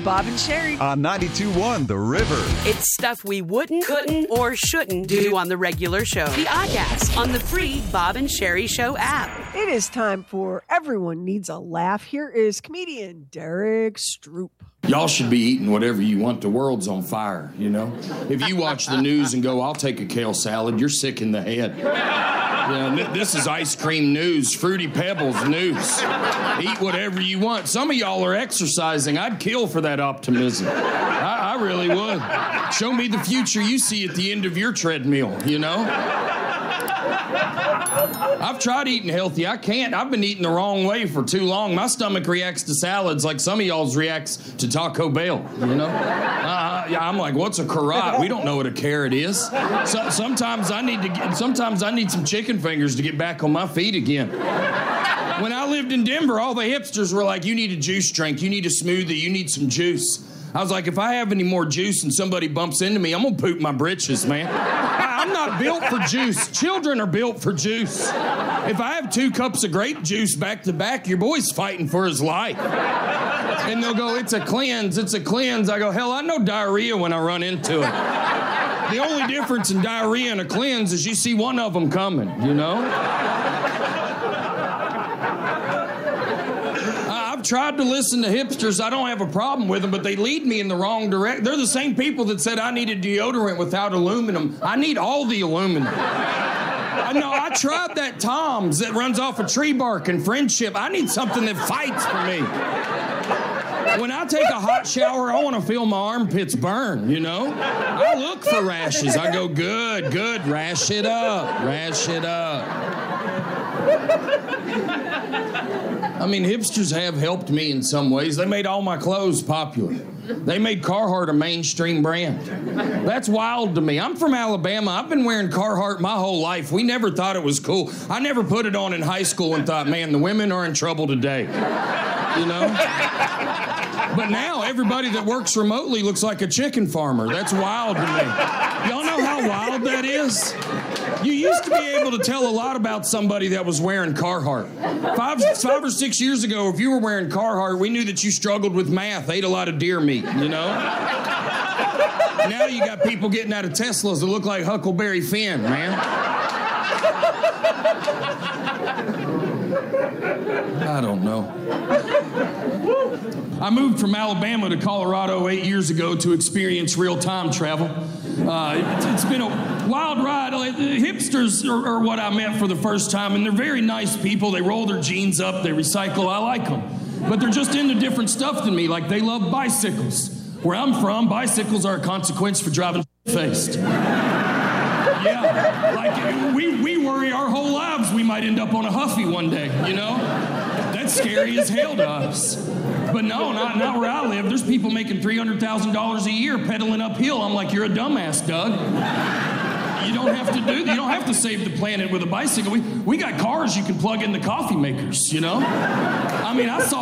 Bob and Sherry. On 92.1 The River. It's stuff we wouldn't, couldn't, or shouldn't do on the regular show. The Oddcast on the free Bob and Sherry Show app. It is time for Everyone Needs a Laugh. Here is comedian Derek Stroop. Y'all should be eating whatever you want. The world's on fire, you know? If you watch the news and go, I'll take a kale salad, you're sick in the head. This is ice cream news, Fruity Pebbles news. Eat whatever you want. Some of y'all are exercising. I'd kill for that optimism. I really would. Show me the future you see at the end of your treadmill, you know? I've tried eating healthy. I can't. I've been eating the wrong way for too long. My stomach reacts to salads like some of y'all's reacts to Taco Bell, you know? I'm like, what's a carrot? We don't know what a carrot is. So, sometimes I need some chicken fingers to get back on my feet again. When I lived in Denver, all the hipsters were like, you need a juice drink, you need a smoothie, you need some juice. I was like, if I have any more juice and somebody bumps into me, I'm gonna poop my britches, man. I'm not built for juice. Children are built for juice. If I have 2 cups of grape juice back to back, your boy's fighting for his life. And they'll go, it's a cleanse, it's a cleanse. I go, hell, I know diarrhea when I run into it. The only difference in diarrhea and a cleanse is you see one of them coming, you know? I've tried to listen to hipsters. I don't have a problem with them, but they lead me in the wrong direction. They're the same people that said I needed deodorant without aluminum. I need all the aluminum. I tried that Tom's that runs off a tree bark and Friendship. I need something that fights for me. When I take a hot shower, I want to feel my armpits burn, you know? I look for rashes. I go, good, rash it up. I mean, hipsters have helped me in some ways. They made all my clothes popular. They made Carhartt a mainstream brand. That's wild to me. I'm from Alabama. I've been wearing Carhartt my whole life. We never thought it was cool. I never put it on in high school and thought, man, the women are in trouble today. You know? But now everybody that works remotely looks like a chicken farmer. That's wild to me. Y'all know how wild that is? You used to be able to tell a lot about somebody that was wearing Carhartt. Five or 6 years ago, if you were wearing Carhartt, we knew that you struggled with math, ate a lot of deer meat, you know? Now you got people getting out of Teslas that look like Huckleberry Finn, man. I don't know. I moved from Alabama to Colorado 8 years ago to experience real-time travel. It's been a wild ride. Hipsters are what I met for the first time, and they're very nice people. They roll their jeans up, they recycle. I like them. But they're just into different stuff than me, like they love bicycles. Where I'm from, bicycles are a consequence for driving faced. Yeah, like we worry our whole lives we might end up on a Huffy one day, you know? That's scary as hell to us. But no, not where I live. There's people making $300,000 a year pedaling uphill. I'm like, you're a dumbass, Doug. You don't have to save the planet with a bicycle. We got cars you can plug in the coffee makers, you know? I mean, I saw